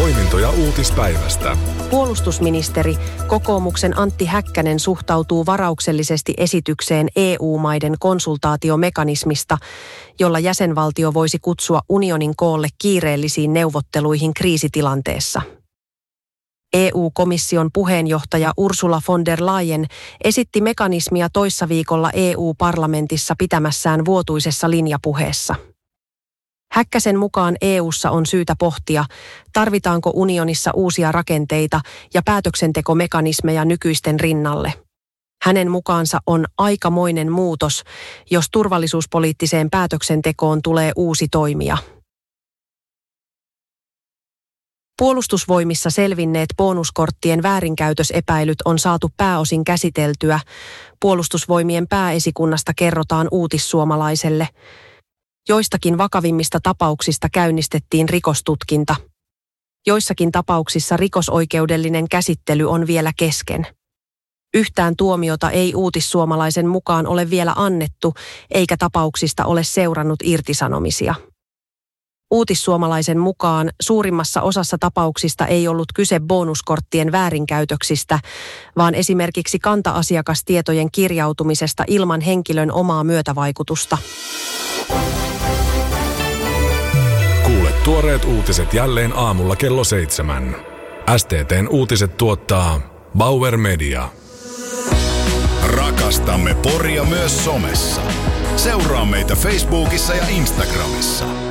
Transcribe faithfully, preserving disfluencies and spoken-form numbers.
Poimintoja uutispäivästä. Puolustusministeri, kokoomuksen Antti Häkkänen suhtautuu varauksellisesti esitykseen E U-maiden konsultaatiomekanismista, jolla jäsenvaltio voisi kutsua unionin koolle kiireellisiin neuvotteluihin kriisitilanteessa. E U-komission puheenjohtaja Ursula von der Leyen esitti mekanismia toissa viikolla E U-parlamentissa pitämässään vuotuisessa linjapuheessa. Häkkäsen mukaan E U:ssa on syytä pohtia, tarvitaanko unionissa uusia rakenteita ja päätöksentekomekanismeja nykyisten rinnalle. Hänen mukaansa on aikamoinen muutos, jos turvallisuuspoliittiseen päätöksentekoon tulee uusi toimija. Puolustusvoimissa selvinneet bonuskorttien väärinkäytösepäilyt on saatu pääosin käsiteltyä. Puolustusvoimien pääesikunnasta kerrotaan Uutissuomalaiselle. Joistakin vakavimmista tapauksista käynnistettiin rikostutkinta. Joissakin tapauksissa rikosoikeudellinen käsittely on vielä kesken. Yhtään tuomiota ei Uutissuomalaisen mukaan ole vielä annettu, eikä tapauksista ole seurannut irtisanomisia. Uutissuomalaisen mukaan suurimmassa osassa tapauksista ei ollut kyse bonuskorttien väärinkäytöksistä, vaan esimerkiksi kanta-asiakastietojen kirjautumisesta ilman henkilön omaa myötävaikutusta. Kuule tuoreet uutiset jälleen aamulla kello seitsemän. S T T:n uutiset tuottaa Bauer Media. Rakastamme Poria myös somessa. Seuraa meitä Facebookissa ja Instagramissa.